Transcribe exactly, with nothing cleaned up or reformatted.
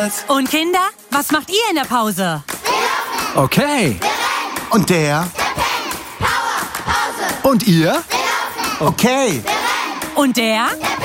jetzt. Und Kinder, was macht ihr in der Pause? Okay. Und der? Und ihr? Okay. Und der?